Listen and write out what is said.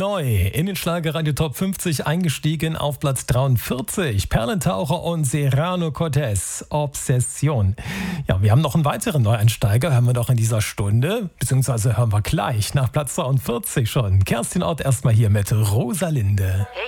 neu in den Schlagerradio Top 50 eingestiegen auf Platz 43. Perlentaucher und Serrano Cortez, Obsession. Ja, wir haben noch einen weiteren Neueinsteiger, hören wir doch in dieser Stunde, beziehungsweise hören wir gleich nach Platz 42 schon. Kerstin Ott erstmal hier mit Rosalinde.